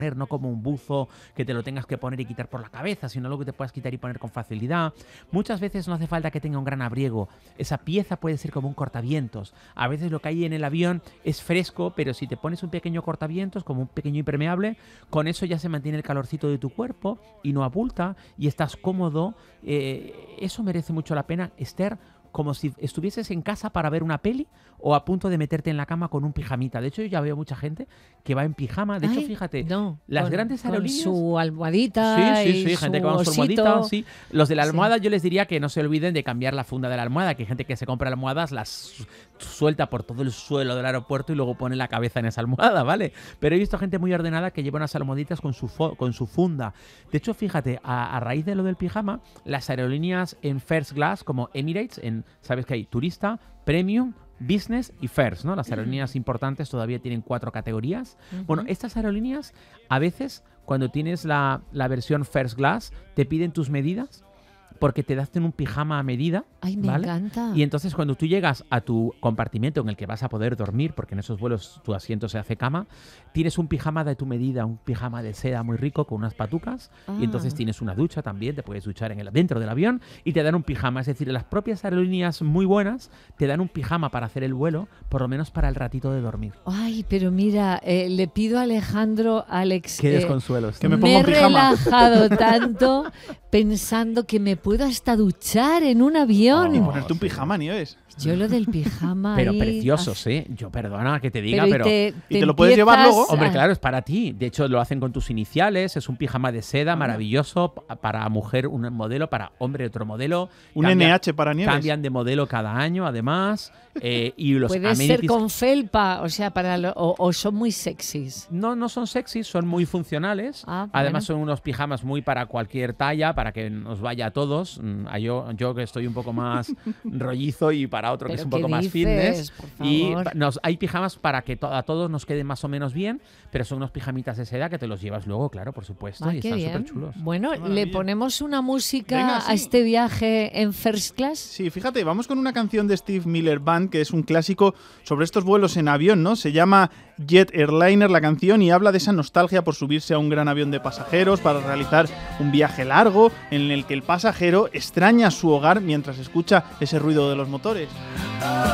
no como un buzo que te lo tengas que poner y quitar por la cabeza, sino algo que te puedas quitar y poner con facilidad. Muchas veces no hace falta que tenga un gran abrigo. Esa pieza puede ser como un cortavientos. A veces lo que hay en el avión es fresco, pero si te pones un pequeño cortavientos, como un pequeño impermeable, con eso ya se mantiene el calorcito de tu cuerpo y no abulta y estás cómodo. Eso merece mucho la pena, Esther, como si estuvieses en casa para ver una peli o a punto de meterte en la cama con un pijamita. De hecho, yo ya veo mucha gente que va en pijama. De hecho, fíjate, las grandes aerolíneas... Con su almohadita Sí, y gente su con su osito. almohadita, sí. Los de la almohada, yo les diría que no se olviden de cambiar la funda de la almohada, que hay gente que se compra almohadas, las suelta por todo el suelo del aeropuerto y luego pone la cabeza en esa almohada, ¿vale? Pero he visto gente muy ordenada que lleva unas almohaditas con su funda. De hecho, fíjate, a raíz de lo del pijama, las aerolíneas en First Class, como Emirates, sabes que hay turista, premium, business y first, ¿no? Las aerolíneas importantes todavía tienen 4 categorías. Bueno, estas aerolíneas, a veces, cuando tienes la versión First Class, te piden tus medidas porque te dan un pijama a medida. Ay, me encanta. Y entonces cuando tú llegas a tu compartimento en el que vas a poder dormir, porque en esos vuelos tu asiento se hace cama, tienes un pijama de tu medida, un pijama de seda muy rico con unas patucas, y entonces tienes una ducha también, te puedes duchar dentro del avión y te dan un pijama. Es decir, las propias aerolíneas muy buenas te dan un pijama para hacer el vuelo, por lo menos para el ratito de dormir. Ay, pero mira, le pido a Alejandro, Alex... Qué desconsuelo. Que me ponga un pijama. Me he relajado tanto pensando que me puedo hasta duchar en un avión. Y ponerte un pijama, Nieves. Yo lo del pijama Pero ahí, preciosos, ¿eh? Yo perdona que te diga, pero... ¿Y te lo puedes llevar luego? Hombre, claro, es para ti. De hecho, lo hacen con tus iniciales. Es un pijama de seda maravilloso para mujer, un modelo, para hombre, otro modelo. Un NH para Nieves. Cambian de modelo cada año, además. Y los puede amenities... ser con felpa, o sea, o son muy sexys. No son sexys, son muy funcionales. Además, son unos pijamas muy para cualquier talla, para que nos vaya a todos. Yo que estoy un poco más rollizo y para otro que es un poco más fitness. Y hay pijamas para que a todos nos queden más o menos bien, pero son unos pijamitas de seda que te los llevas luego, claro, por supuesto, y están súper chulos. Bueno, ¿le ponemos una música a este viaje en First Class? Sí, fíjate, vamos con una canción de Steve Miller Band, que es un clásico sobre estos vuelos en avión, ¿no? Se llama Jet Airliner la canción y habla de esa nostalgia por subirse a un gran avión de pasajeros para realizar un viaje largo en el que el pasajero extraña su hogar mientras escucha ese ruido de los motores.